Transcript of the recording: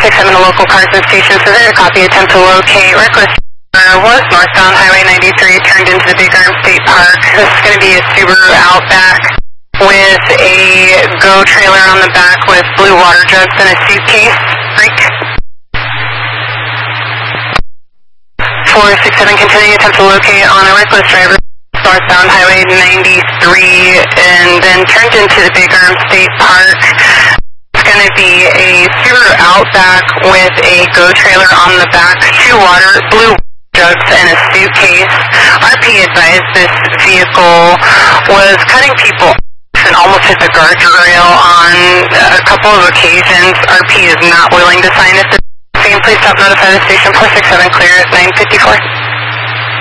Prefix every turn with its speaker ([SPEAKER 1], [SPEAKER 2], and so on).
[SPEAKER 1] 467 to local cars and stations. So there, copy, attempt to locate. Reckless was northbound Highway 93, turned into the Big Arm State Park. This is going to be a Subaru Outback with a Go trailer on the back with blue water jugs and a suitcase. Freak. 467, continue attempt to locate on a reckless driver northbound Highway 93 and then turned into the Big Arm State Park. It's going to be a Subaru Outback with a Go trailer on the back, blue jugs and a suitcase. RP advised this vehicle was cutting people and almost hit the guardrail on a couple of occasions. RP is not willing to sign at the scene. Please stop, notify the station. 467 clear at 9:54.